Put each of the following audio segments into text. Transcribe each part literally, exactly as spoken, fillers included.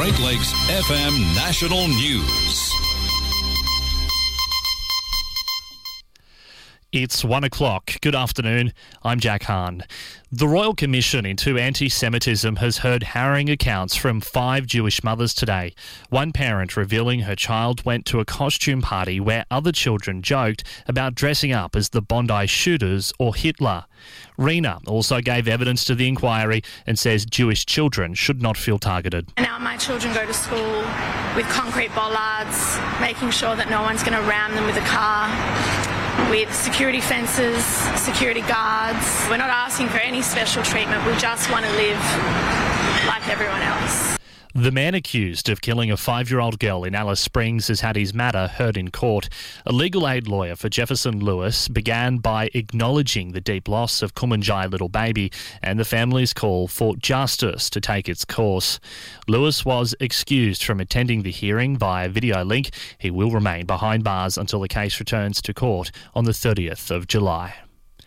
Great Lakes F M National News. It's one o'clock. Good afternoon. I'm Jack Hahn. The Royal Commission into Anti-Semitism has heard harrowing accounts from five Jewish mothers today. One parent revealing her child went to a costume party where other children joked about dressing up as the Bondi shooters or Hitler. Rena also gave evidence to the inquiry and says Jewish children should not feel targeted. Now my children go to school with concrete bollards, making sure that no one's going to ram them with a car, with security fences, security guards. We're not asking for any special treatment. We just want to live like everyone else. The man accused of killing a five-year-old girl in Alice Springs has had his matter heard in court. A legal aid lawyer for Jefferson Lewis began by acknowledging the deep loss of Kumanjai little baby and the family's call for justice to take its course. Lewis was excused from attending the hearing via video link. He will remain behind bars until the case returns to court on the thirtieth of July.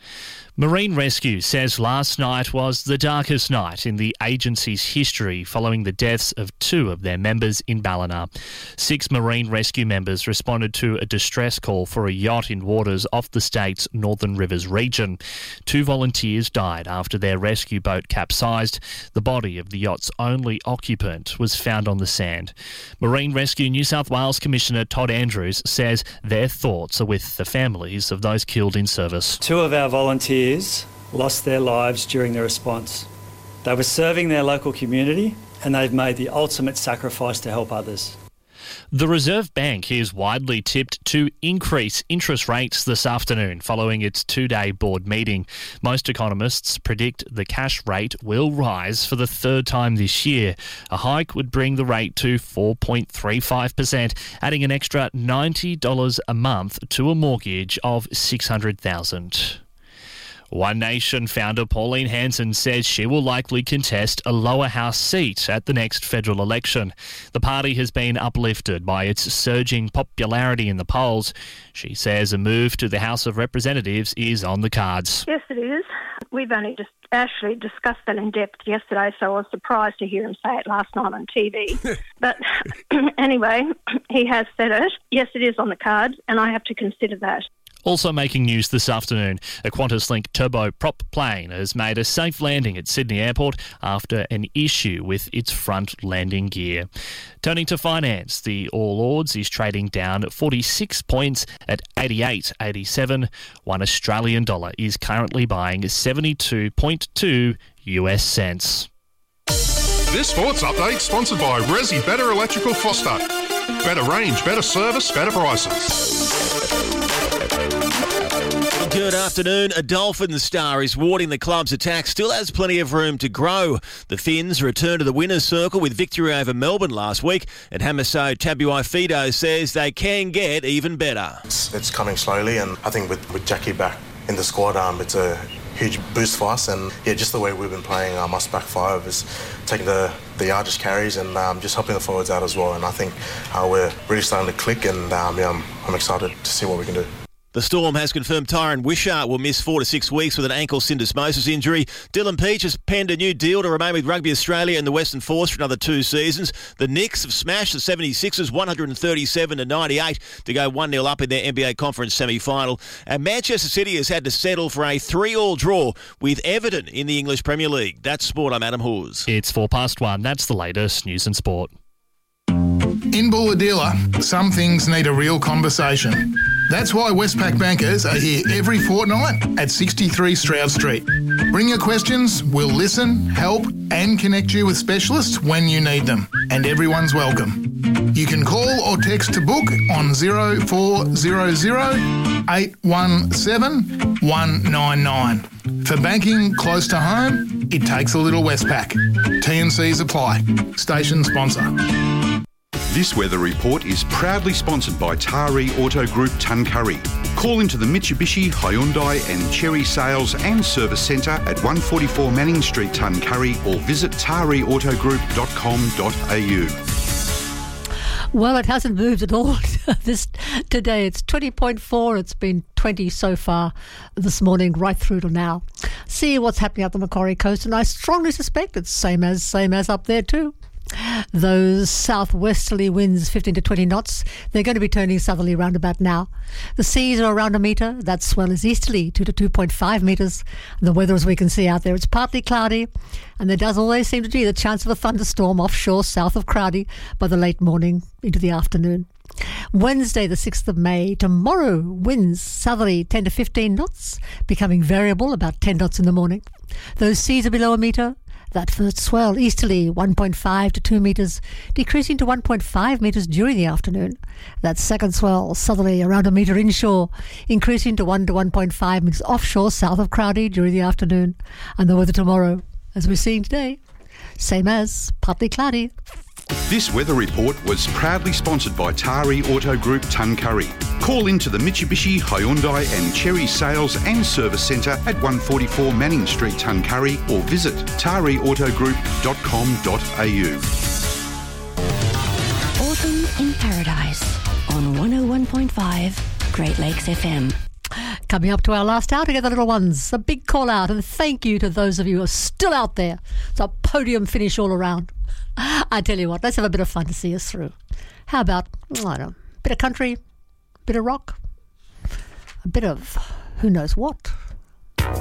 Marine Rescue says last night was the darkest night in the agency's history following the deaths of two of their members in Ballina. Six Marine Rescue members responded to a distress call for a yacht in waters off the state's Northern Rivers region. Two volunteers died after their rescue boat capsized. The body of the yacht's only occupant was found on the sand. Marine Rescue New South Wales Commissioner Todd Andrews says their thoughts are with the families of those killed in service. Two of our volunteers lost their lives during the response. They were serving their local community and they've made the ultimate sacrifice to help others. The Reserve Bank is widely tipped to increase interest rates this afternoon following its two-day board meeting. Most economists predict the cash rate will rise for the third time this year. A hike would bring the rate to four point three five percent, adding an extra ninety dollars a month to a mortgage of six hundred thousand dollars. One Nation founder Pauline Hanson says she will likely contest a lower house seat at the next federal election. The party has been uplifted by its surging popularity in the polls. She says a move to the House of Representatives is on the cards. Yes, it is. We've only just actually discussed that in depth yesterday, so I was surprised to hear him say it last night on T V. But anyway, he has said it. Yes, it is on the cards, and I have to consider that. Also making news this afternoon, a QantasLink turboprop plane has made a safe landing at Sydney Airport after an issue with its front landing gear. Turning to finance, the All Ords is trading down forty-six points at eighty-eight eighty-seven. One Australian dollar is currently buying seventy-two point two U S cents. This sports update sponsored by Resi Better Electrical Foster. Better range, better service, better prices. Good afternoon. A Dolphins star is warding the club's attack. Still has plenty of room to grow. The Finns return to the winner's circle with victory over Melbourne last week. And Hamiso Tabuai-Fidow says they can get even better. It's, it's coming slowly, and I think with, with Jackie back in the squad, um, it's a huge boost for us. And yeah, just the way we've been playing um, us back five is taking the, the largest carries and um, just helping the forwards out as well. And I think uh, we're really starting to click, and um, yeah, I'm, I'm excited to see what we can do. The Storm has confirmed Tyron Wishart will miss four to six weeks with an ankle syndesmosis injury. Dylan Peach has penned a new deal to remain with Rugby Australia and the Western Force for another two seasons. The Knicks have smashed the seventy-sixers one thirty-seven to ninety-eight to go one nil up in their N B A Conference semi-final. And Manchester City has had to settle for a three-all draw with Everton in the English Premier League. That's sport. I'm Adam Hawes. It's four past one. That's the latest news and sport. In Bulahdelah, some things need a real conversation. That's why Westpac bankers are here every fortnight at sixty-three Stroud Street. Bring your questions, we'll listen, help and connect you with specialists when you need them. And everyone's welcome. You can call or text to book on zero four zero zero eight one seven one nine nine. For banking close to home, it takes a little Westpac. T and Cs apply. Station sponsor. This weather report is proudly sponsored by Taree Auto Group Tuncurry. Call into the Mitsubishi, Hyundai and Chery Sales and Service Centre at one forty-four Manning Street, Tuncurry, or visit taree auto group dot com dot a u. Well, it hasn't moved at all this today. It's twenty point four. It's been twenty so far this morning, right through to now. See what's happening up the Macquarie Coast, and I strongly suspect it's same as same as up there too. Those southwesterly winds, fifteen to twenty knots, they're going to be turning southerly round about now. The seas are around a metre. That swell is easterly, two to two point five metres. The weather, as we can see out there, it's partly cloudy, and there does always seem to be the chance of a thunderstorm offshore south of Crowdy by the late morning into the afternoon. Wednesday the sixth of May, tomorrow, winds southerly ten to fifteen knots, becoming variable about ten knots in the morning. Those seas are below a metre. That first swell easterly one point five to two metres, decreasing to one point five metres during the afternoon. That second swell southerly around a metre inshore, increasing to one to one point five metres offshore south of Crowdy during the afternoon. And the weather tomorrow, as we're seeing today, same as partly cloudy. This weather report was proudly sponsored by Tari Auto Group Tuncurry. Call into the Mitsubishi, Hyundai and Cherry Sales and Service Centre at one forty-four Manning Street, Tuncurry, or visit tari auto group dot com dot a u. Autumn in Paradise on one oh one point five Great Lakes F M. Coming up to our last hour together, little ones. A big call out and thank you to those of you who are still out there. It's a podium finish all around. I tell you what, let's have a bit of fun to see us through. How about, I don't know, a bit of country, a bit of rock, a bit of who knows what.